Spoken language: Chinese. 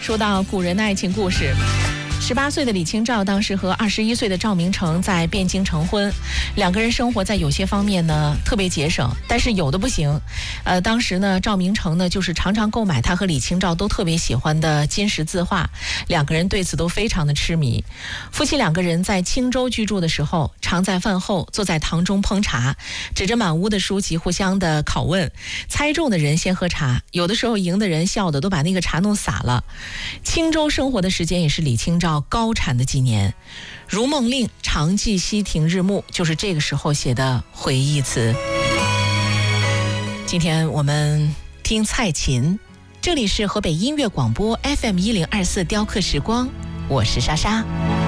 说到古人的爱情故事，18岁的李清照当时和21岁的赵明诚在汴京成婚，两个人生活在有些方面呢特别节省，但是有的不行。当时呢赵明诚呢就是常常购买他和李清照都特别喜欢的金石字画，两个人对此都非常的痴迷。夫妻两个人在青州居住的时候，常在饭后坐在堂中烹茶，指着满屋的书籍互相的拷问，猜中的人先喝茶，有的时候赢的人笑的都把那个茶弄洒了。青州生活的时间也是李清照高产的几年，如梦令常记溪亭日暮就是这个时候写的回忆词。今天我们听蔡琴，这里是河北音乐广播 FM1024 雕刻时光，我是莎莎。